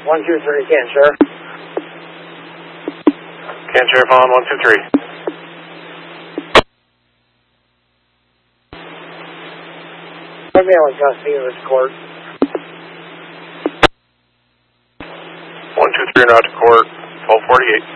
123, can Sheriff. Can Sheriff on 123. I'm in custody of this court. 123 and out to court, 1248.